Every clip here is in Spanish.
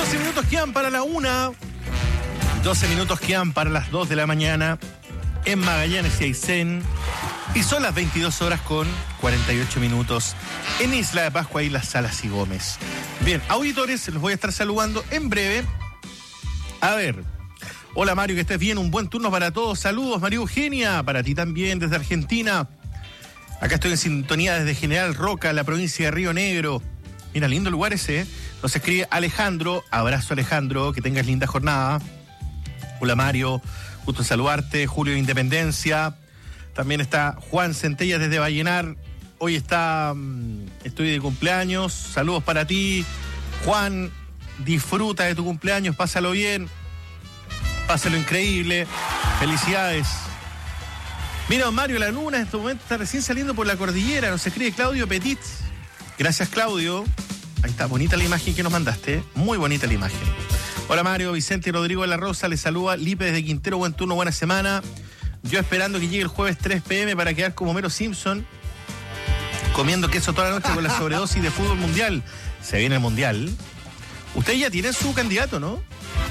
12 minutos quedan para la 1. 12 minutos quedan para las 2 de la mañana en Magallanes y Aysén. Y son las 22 horas con 48 minutos en Isla de Pascua y Las Salas y Gómez. Bien, auditores, los voy a estar saludando en breve. A ver, hola Mario, que estés bien, un buen turno para todos. Saludos, María Eugenia, para ti también desde Argentina. Acá estoy en sintonía desde General Roca, la provincia de Río Negro. Mira, lindo lugar ese, ¿eh? Nos escribe Alejandro, abrazo Alejandro, que tengas linda jornada. Hola Mario, gusto en saludarte. Julio de Independencia. También está Juan Centella desde Vallenar. Hoy estoy de cumpleaños. Saludos para ti, Juan. Disfruta de tu cumpleaños, pásalo bien. Pásalo increíble. Felicidades. Mira, Mario, la luna en este momento está recién saliendo por la cordillera. Nos escribe Claudio Petit. Gracias, Claudio. Ahí está, bonita la imagen que nos mandaste. Muy bonita la imagen. Hola Mario, Vicente y Rodrigo de la Rosa, les saluda Lipe desde Quintero, buen turno, buena semana. Yo esperando que llegue el jueves 3 p.m. para quedar como Homero Simpson, comiendo queso toda la noche con la sobredosis de fútbol mundial. Se viene el mundial. Usted ya tiene su candidato, ¿no?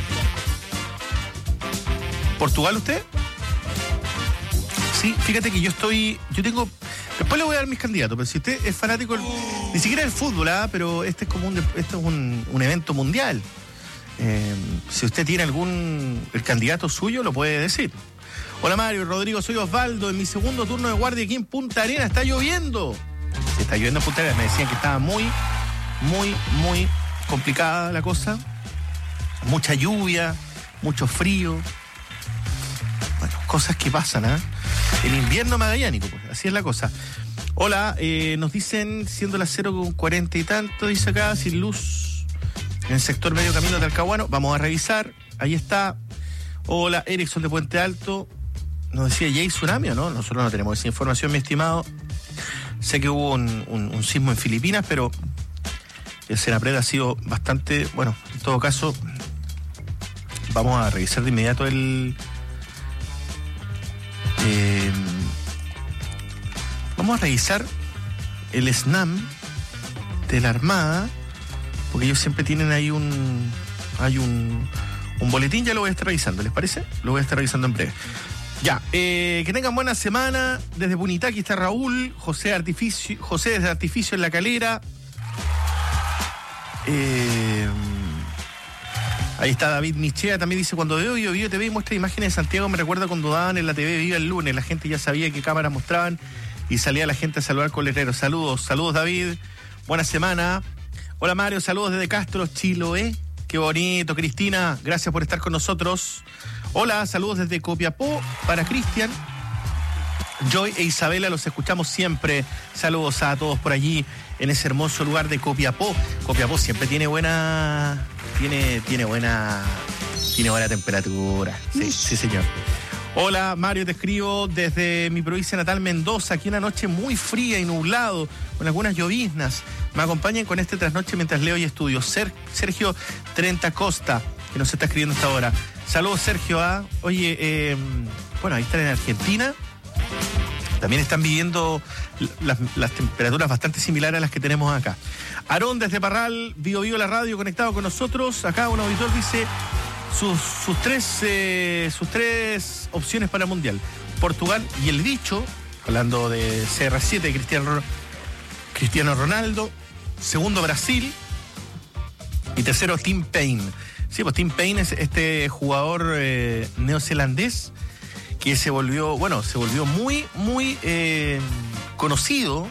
¿Portugal usted? Sí, fíjate que yo tengo... Después le voy a dar mis candidatos, pero si usted es fanático, ni siquiera del fútbol, pero este es como un evento mundial. Si usted tiene el candidato suyo, lo puede decir. Hola Mario, Rodrigo, soy Osvaldo. En mi segundo turno de guardia aquí en Punta Arenas está lloviendo. Sí, está lloviendo en Punta Arenas. Me decían que estaba muy, muy, muy complicada la cosa. Mucha lluvia, mucho frío. Bueno, cosas que pasan, ¿eh? El invierno magallánico, pues, así es la cosa. Hola, nos dicen, siendo las 0:40 y tanto, dice acá, sin luz en el sector medio camino de Talcahuano. Vamos a revisar. Ahí está. Hola, Erickson de Puente Alto. Nos decía, ¿ya hay tsunami o no? Nosotros no tenemos esa información, mi estimado. Sé que hubo un sismo en Filipinas, pero el Senapred ha sido bastante... Bueno, en todo caso, vamos a revisar de inmediato vamos a revisar el SNAM de la Armada, porque ellos siempre tienen ahí un boletín. Ya lo voy a estar revisando, ¿les parece? Lo voy a estar revisando en breve. Ya, que tengan buena semana. Desde Punitaqui está Raúl, José desde Artificio en La Calera. Ahí está David Michea, también dice, cuando veo Bio TV y muestra imágenes de Santiago, me recuerda cuando daban en la TV Viva el lunes, la gente ya sabía qué cámaras mostraban y salía la gente a saludar con letreros. Saludos David, buena semana. Hola Mario, saludos desde Castro, Chiloé. Qué bonito, Cristina, gracias por estar con nosotros. Hola, saludos desde Copiapó para Cristian. Joy e Isabela, los escuchamos siempre. Saludos a todos por allí en ese hermoso lugar de Copiapó. Copiapó siempre tiene buena temperatura. Sí, señor. Hola Mario, te escribo desde mi provincia natal, Mendoza. Aquí una noche muy fría y nublado, con algunas lloviznas. Me acompañan con este trasnoche mientras leo y estudio. Sergio Trenta Costa, que nos está escribiendo hasta ahora. Saludos, Sergio. Oye, bueno, ahí están en Argentina. También están viviendo las temperaturas bastante similares a las que tenemos acá. Aarón desde Parral, Bio la radio, conectado con nosotros. Acá un auditor dice sus tres opciones para el Mundial. Portugal y el bicho, hablando de CR7, Cristiano Ronaldo. Segundo, Brasil. Y tercero, Tim Payne. Sí, pues Tim Payne es este jugador neozelandés que se volvió muy, muy conocido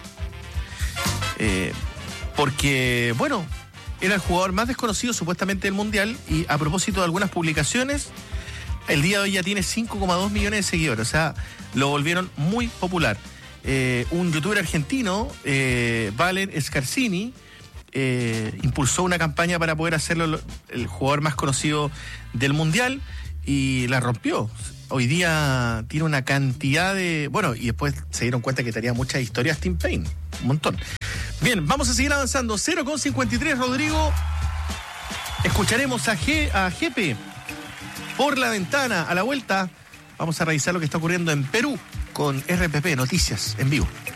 porque, bueno, era el jugador más desconocido supuestamente del Mundial, y a propósito de algunas publicaciones, el día de hoy ya tiene 5,2 millones de seguidores, o sea, lo volvieron muy popular. Un youtuber argentino, Valen Scarsini, impulsó una campaña para poder hacerlo el jugador más conocido del Mundial y la rompió. Hoy día tiene una cantidad de... Bueno, y después se dieron cuenta que tenía muchas historias Tim Payne. Un montón. Bien, vamos a seguir avanzando. 0,53, Rodrigo. Escucharemos a Jepe por la ventana. A la vuelta vamos a revisar lo que está ocurriendo en Perú con RPP Noticias en vivo.